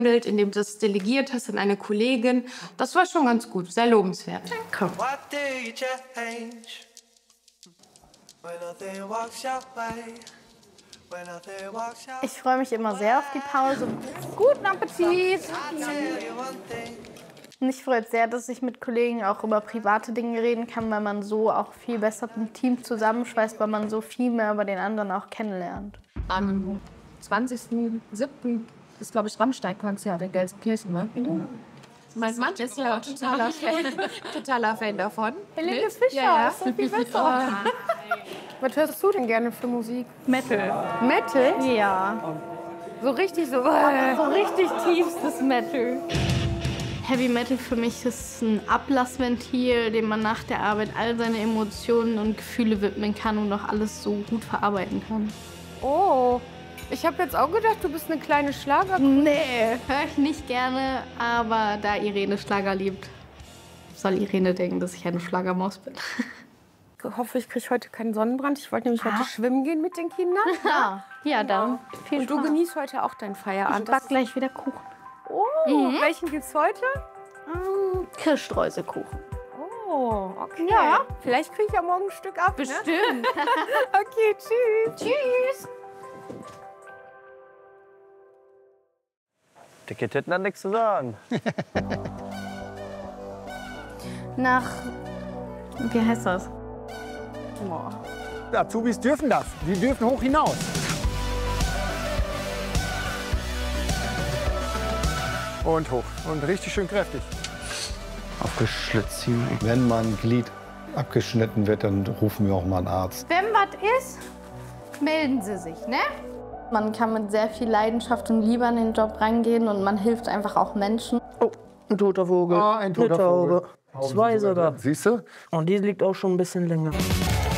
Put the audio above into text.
indem du das delegiert hast an eine Kollegin. Das war schon ganz gut, sehr lobenswert. Danke. Ich freue mich immer sehr auf die Pause. Guten Appetit! Mich freut sehr, dass ich mit Kollegen auch über private Dinge reden kann, weil man so auch viel besser im Team zusammenschweißt, weil man so viel mehr über den anderen auch kennenlernt. Am 20.07. ist, glaube ich, Rammstein-Konzert in Gelsenkirchen, ne? Mein Mann ist ja totaler Fan davon. Helene Fischer, ja. ist so viel besser. Was hörst du denn gerne für Musik? Metal. Metal? Ja. So richtig so... So richtig tiefstes Metal. Heavy Metal für mich ist ein Ablassventil, dem man nach der Arbeit all seine Emotionen und Gefühle widmen kann und auch alles so gut verarbeiten kann. Oh, ich habe jetzt auch gedacht, du bist eine kleine Schlager. Nee, höre ich nicht gerne, aber da Irene Schlager liebt, soll Irene denken, dass ich eine Schlagermaus bin. Ich hoffe, ich kriege heute keinen Sonnenbrand. Ich wollte nämlich heute schwimmen gehen mit den Kindern. Ja, dann viel Und du Spaß. genießt heute auch deinen Feierabend. Ich back gleich wieder Kuchen. Oh, welchen gibt's heute? Kirschstreuselkuchen. Oh, okay. Ja. Vielleicht kriege ich ja morgen ein Stück ab. Bestimmt. Ne? Okay, tschüss. Tschüss. Dicke Titten hat nichts zu sagen. Nach, wie heißt das? Azubis dürfen das. Die dürfen hoch hinaus. Und hoch. Und richtig schön kräftig. Aufgeschlitzt ziehen. Wenn mal ein Glied abgeschnitten wird, dann rufen wir auch mal einen Arzt. Wenn was ist, melden Sie sich, ne? Man kann mit sehr viel Leidenschaft und Liebe an den Job rangehen und man hilft einfach auch Menschen. Oh, ein toter Vogel. Ah, ein toter Vogel. 2 sogar. Siehst du? Und die liegt auch schon ein bisschen länger.